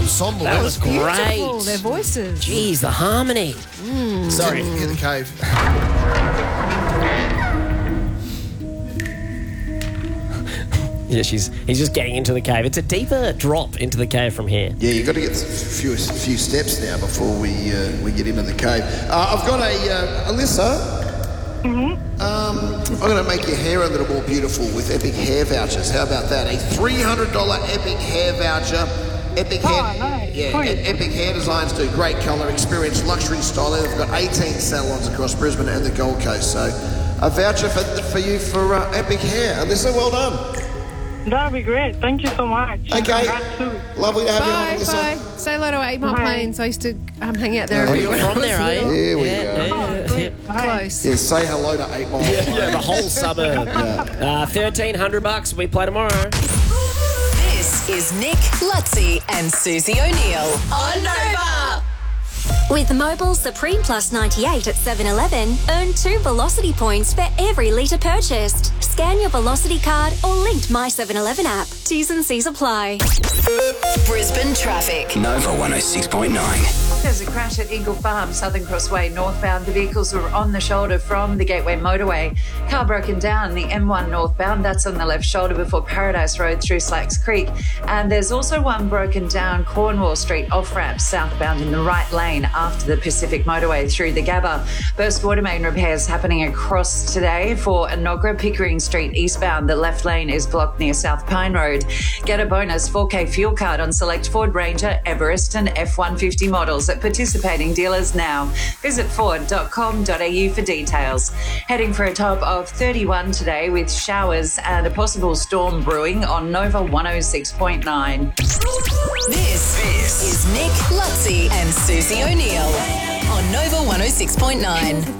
ensemble. That was Beautiful, great. their voices. Jeez, the harmony. Sorry, hit the cave. Yeah, he's just getting into the cave. It's a deeper drop into the cave from here. Yeah, you've got to get a few steps now before we get into the cave. I've got Alyssa. I'm going to make your hair a little more beautiful with Epic Hair Vouchers. How about that? A $300 Epic Hair Voucher. Epic Hair Designs do great colour, experience, luxury styling. They've got 18 salons across Brisbane and the Gold Coast. So a voucher for you for Epic Hair. Alyssa, well done. That'd be great. Thank you so much. Okay. Lovely to have you on, Bye, Alyssa. bye. Say hello to 8 Mile Plains. I used to hang out there. Oh, you're from there, eh? Here we go. Close. Yeah, say hello to 8 Mile. Yeah, the whole suburb. $1,300. We play tomorrow. This is Nick, Lutzi, and Susie O'Neill on Nova. With Mobile Supreme Plus 98 at 7-Eleven, earn 2 Velocity points for every litre purchased. Scan your Velocity card or linked My 7-Eleven app. T's and C's apply. Brisbane traffic. Nova 106.9. There's a crash at Eagle Farm, Southern Crossway northbound. The vehicles were on the shoulder from the Gateway motorway. Car broken down, the M1 northbound, that's on the left shoulder before Paradise Road through Slacks Creek. And there's also one broken down Cornwall Street off-ramp southbound in the right lane after the Pacific motorway through the Gabba. Burst water main repairs happening across today for Enoggera Pickering Street eastbound. The left lane is blocked near South Pine Road. Get a bonus 4K fuel card on select Ford Ranger, Everest and F-150 models at participating dealers now. Visit ford.com.au for details. Heading for a top of 31 today with showers and a possible storm brewing on Nova 106.9. This is Nick, Lutzi, and Susie O'Neill on Nova 106.9.